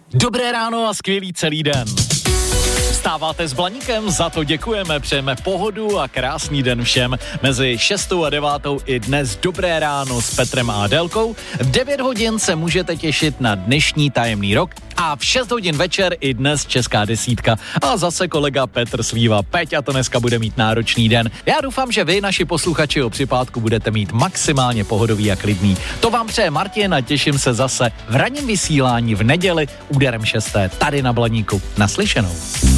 Dobré ráno a skvělý celý den. Vstáváte s Blaníkem, za to děkujeme, přejeme pohodu a krásný den všem. Mezi 6 a 9 i dnes dobré ráno s Petrem a Adélkou. V 9 hodin se můžete těšit na dnešní tajemný rok a v 6 hodin večer i dnes Česká desítka. A zase kolega Petr Svíva. Peťa to dneska bude mít náročný den. Já doufám, že vy, naši posluchači, o připátku budete mít maximálně pohodový a klidný. To vám přeje Martin a těším se zase v ranním vysílání v neděli úderem 6. tady na Blaníku. Naslyšenou.